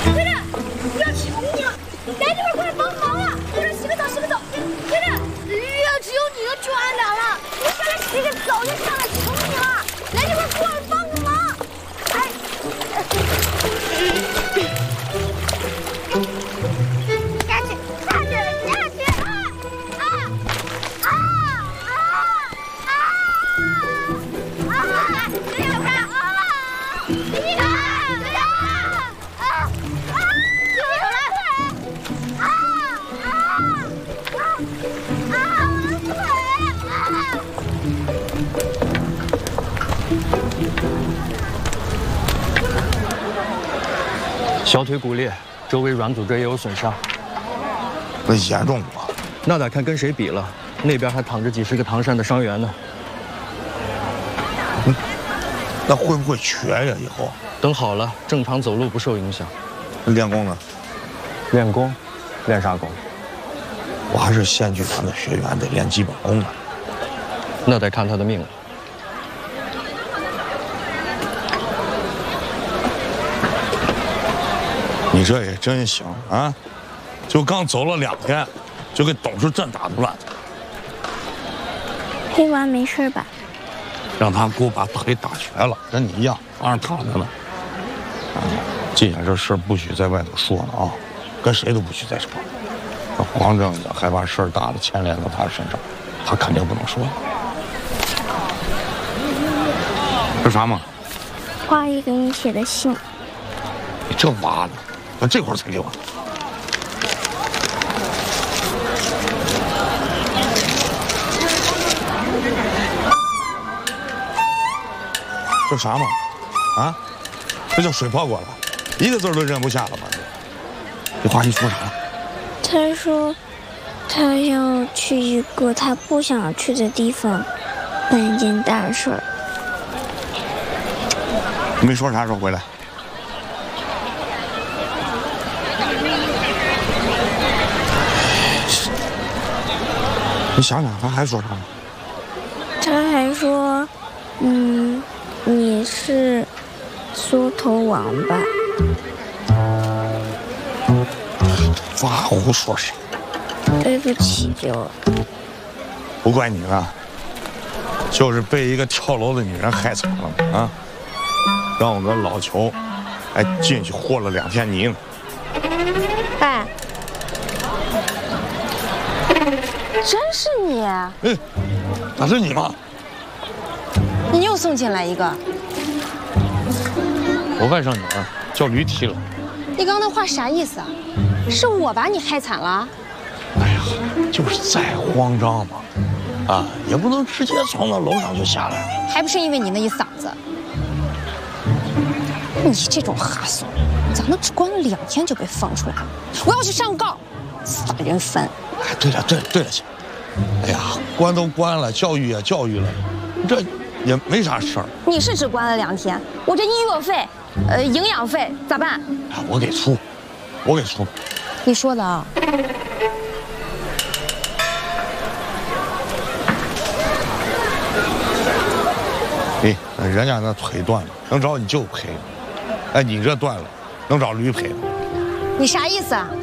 队长，我要求你了，赶紧过来帮忙啊！队长，洗个澡，洗个澡。队长，要只有你能救俺俩了，你下来洗个澡就行了，求你了，来这边过来帮个忙。哎。下去，下去，下去！ 小腿骨裂，周围软组织也有损伤。 那严重吗？ 那得看跟谁比了。那边还躺着几十个唐山的伤员呢。 那会不会瘸呀？以后等好了，正常走路不受影响。 练功呢？ 练功，练啥功？ 我还是县剧团的学员，得练基本功呢。 那得看他的命了。 你这也真行啊！就刚走了2天，就给董事镇打出来。 黑娃没事吧？ 让他给我把腿打瘸了，跟你一样，床上躺着呢。今天这事不许在外头说呢啊，跟谁都不许再说。这黄正也害怕事儿大了牵连到他身上，他肯定不能说。这啥嘛？ 花姨给你写的信。 你这娃呢？怎么这会儿才给我？这啥嘛？啊？这叫水泡过了，一个字都认不下了吗？这花姨说啥？ 他说，他要去一个他不想去的地方，办一件大事儿。 你没说啥时候回来？你想想，他还说啥？ 他还说，你是缩头王吧？ 发胡说谁？ 对不起，就不怪你了，就是被一个跳楼的女人害惨了啊！让我跟老裘还进去和了2天泥呢。 哎，真是你！ 哎，咋是你吗？ 你又送进来一个。 我外甥女儿叫驴踢了。 你刚刚那话啥意思啊？是我把你害惨了？ 哎呀，就是再慌张嘛，啊，也不能直接从那楼上就下来。 还不是因为你那一嗓子？你这种哈怂，咋能只关了2天就被放出来了？我要去上告，撒人坟！ 哎，对了姐，哎呀，关都关了，教育也教育了，这也没啥事儿。 你是只关了2天，我这医药费、营养费咋办？ 哎，我给出。 你说的啊？ 哎，人家那腿断了，能找你舅赔。哎，你这断了，能找驴赔。 你啥意思啊？